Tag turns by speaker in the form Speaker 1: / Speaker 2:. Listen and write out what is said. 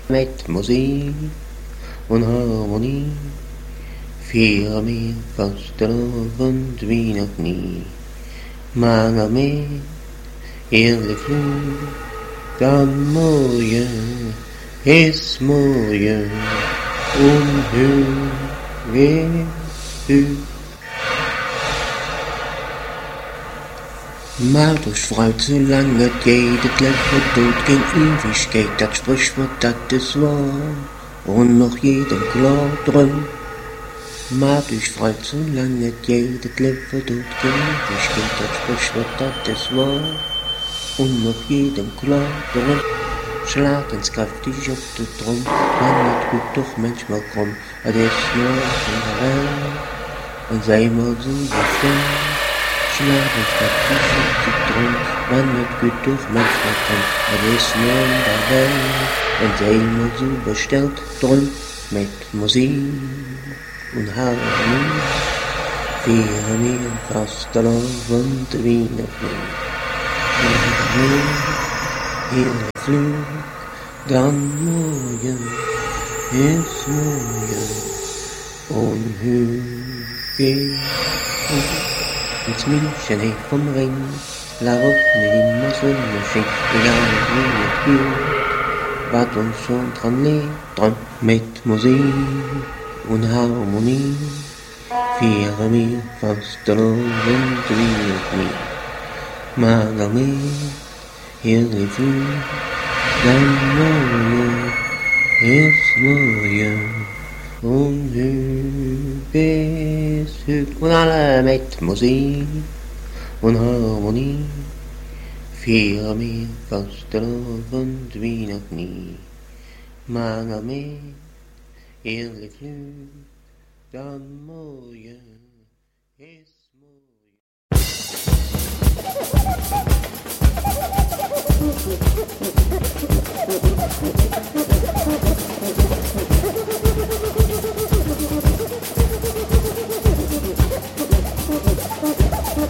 Speaker 1: Mit Musik und Harmonie fiel mir fast der Abend wie noch nie. Mal mehr ehrlich Flug, dann morgen ist morgen und hör mal durch Frau zu lange geht, das Leben tut kein Ewigkeit, das Sprichwort, das ist wahr, und noch jedem klar drin. Mal durch Frau zu lange geht, das Leben tut kein Ewigkeit, das Sprichwort, das ist wahr, und noch jedem klar drin. Schlag ins kräftig auf den Drum, man wird gut doch manchmal krumm, das ist nur in der Welt, und sei mal so befreit. Schlag ins kräftig auf den Drum, man wird gut doch manchmal krumm, das ist nur in der Welt, und sei mal so bestellt drum, mit Musik und Harmonie, fiel mir fast der Abend wie noch nie. Ihre Flug, dann morgen ist morgen und hügel ins München hey vom Ring, la Woche immer Sonne schien, egal wie es geht, wat uns schon dran liegt, dran mit Musik und Harmonie, fiel mir fast der Abend wie noch nie. Mal mehr ihre Flug, dann morgen ist morgen und hügel ist hügel. Und alle mit Musik und Harmonie fiel mir fast der Abend wie noch nie. Mal mehr ihre Flug, dann morgen ist morgen.